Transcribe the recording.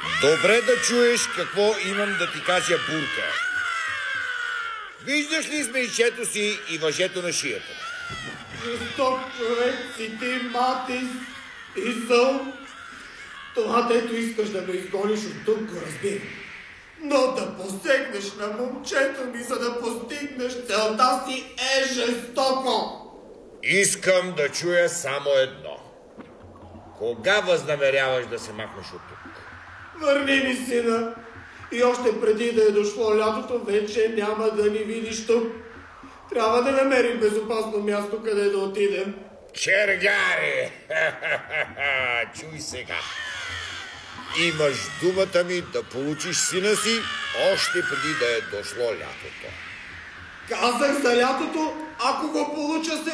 Добре да чуеш какво имам да ти кажа, Бурка. Виждаш ли змейчето си и въжето на шията? Жесток човек си ти, Матис, и зъл. Това, дето искаш да ме изгониш от тук, го разбирам. Но да посегнеш на момчето ми, за да постигнеш целта си, е жестоко. Искам да чуя само едно. Кога възнамеряваш да се махнеш от тук? Върни ми сина. И още преди да е дошло лятото, вече няма да ни видиш тук. Трябва да намерим безопасно място, къде да отидем. Чергари! Чуй сега. Имаш думата ми да получиш сина си още преди да е дошло лятото. Казах за лятото, ако го получа се